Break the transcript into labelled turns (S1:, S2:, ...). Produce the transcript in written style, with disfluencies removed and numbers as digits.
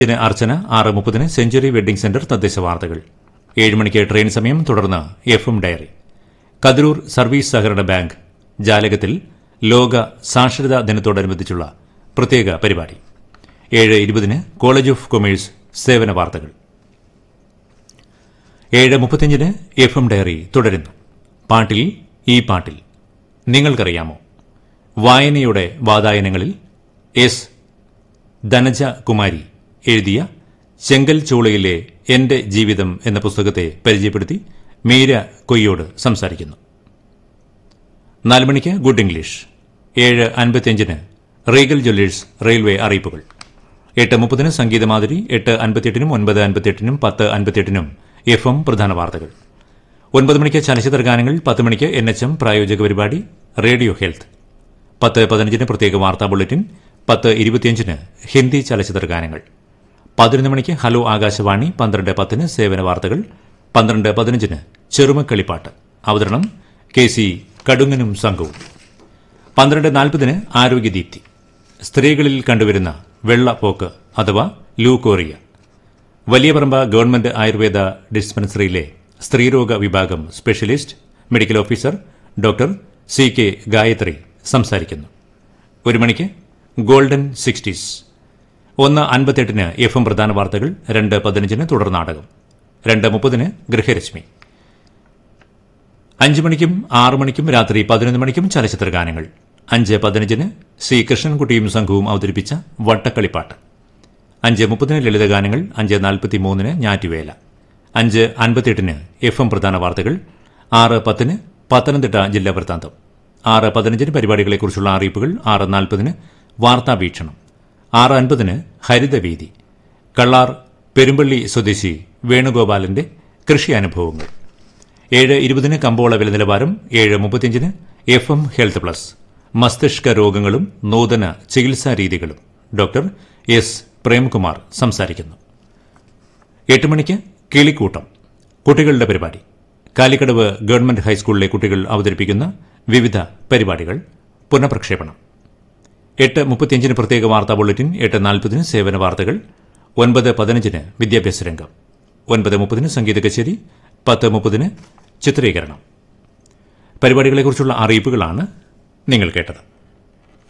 S1: അർച്ചന 6:30 century wedding centre തദ്ദേശ വാർത്തകൾ. 7 മണിക്ക് ട്രെയിൻ സമയം. തുടർന്ന് FM ഡയറി. കതിരൂർ സർവീസ് സഹകരണ ബാങ്ക് ജാലകത്തിൽ ലോക സാക്ഷരതാ ദിനത്തോടനുബന്ധിച്ചുള്ള പ്രത്യേക പരിപാടി. 7:20 കോളേജ് ഓഫ് കൊമേഴ്സ് സേവന വാർത്തകൾ. 7:35 FM ഡയറി തുടരുന്നു. പാട്ടിൽ ഈ പാട്ടിൽ നിങ്ങൾക്കറിയാമോ? വായനയുടെ വാതായനങ്ങളിൽ എസ് ധനജ കുമാരി എഴുതിയ ചെങ്കൽ ചൂളയിലെ എന്റെ ജീവിതം എന്ന പുസ്തകത്തെ പരിചയപ്പെടുത്തി മീര കൊയ്യോട് സംസാരിക്കുന്നു. 4 മണിക്ക് good English. 7:55 Regal Jewellers railway അറിയിപ്പുകൾ. 8:30 സംഗീതമാതിരി. 8:58 9:58 10:58 FM പ്രധാന വാർത്തകൾ. 9 മണിക്ക് ചലച്ചിത്ര ഗാനങ്ങൾ. 10 മണിക്ക് NHM പ്രായോജക പരിപാടി റേഡിയോ ഹെൽത്ത്. 10:15 പ്രത്യേക വാർത്താ ബുള്ളറ്റിൻ. 10:25 ഹിന്ദി ചലച്ചിത്ര ഗാനങ്ങൾ. 11 മണിക്ക് ഹലോ ആകാശവാണി. 12:10 സേവന വാർത്തകൾ. 12:15 ചെറുമക്കളിപ്പാട്ട്. അവതരണം KC കടുങ്ങനും സംഘവും. 12:40 ആരോഗ്യദീപ്തി. സ്ത്രീകളിൽ കണ്ടുവരുന്ന വെള്ളപ്പോക്ക് അഥവാ ലൂക്കോറിയ. വലിയപറമ്പ ഗവൺമെന്റ് ആയുർവേദ ഡിസ്പെൻസറിയിലെ സ്ത്രീരോഗ വിഭാഗം specialist medical officer doctor CK Gayathri സംസാരിക്കുന്നു. 1 മണിക്ക് ഗോൾഡൻ 60s. 1:58 FM പ്രധാന വാർത്തകൾ. 2:15 തുടർ നാടകം. 2:30 ഗൃഹരശ്മി. 5 മണിക്കും 6 മണിക്കും രാത്രി 11 മണിക്കും ചലച്ചിത്ര ഗാനങ്ങൾ. 5:15 C കൃഷ്ണൻകുട്ടിയും സംഘവും അവതരിപ്പിച്ച വട്ടക്കളിപ്പാട്ട്. 5:30 ലളിതഗാനങ്ങൾ. 5:43 ഞാറ്റുവേല. 5:58 FM പ്രധാന വാർത്തകൾ. 6:10 പത്തനംതിട്ട ജില്ലാ വൃത്താന്തം. 6:15 പരിപാടികളെക്കുറിച്ചുള്ള അറിയിപ്പുകൾ. 6:40 വാർത്താ വീക്ഷണം. 6:50 ഹരിതവീതി. കള്ളാർ പെരുമ്പള്ളി സ്വദേശി വേണുഗോപാലന്റെ കൃഷി അനുഭവങ്ങൾ. 7:20 കമ്പോള വില നിലവാരം. 7:35 FM ഹെൽത്ത് പ്ലസ്. മസ്തിഷ്ക രോഗങ്ങളും നൂതന ചികിത്സാ രീതികളും ഡോക്ടർ S പ്രേംകുമാർ സംസാരിക്കുന്നു. 8 മണിക്ക് കിളിക്കൂട്ടം കുട്ടികളുടെ പരിപാടി. കാലിക്കടവ് ഗവൺമെന്റ് ഹൈസ്കൂളിലെ കുട്ടികൾ അവതരിപ്പിക്കുന്ന വിവിധ പരിപാടികൾ പുനഃപ്രക്ഷേപണം. 8:35 പ്രത്യേക വാർത്താ ബുള്ളറ്റിൻ. 8:40 സേവന വാർത്തകൾ. 9:15 വിദ്യാഭ്യാസ രംഗം. 9:30 സംഗീത കച്ചേരി. 10:30 ചിത്രീകരണം. പരിപാടികളെക്കുറിച്ചുള്ള അറിയിപ്പുകളാണ് നിങ്ങൾ കേട്ടത്.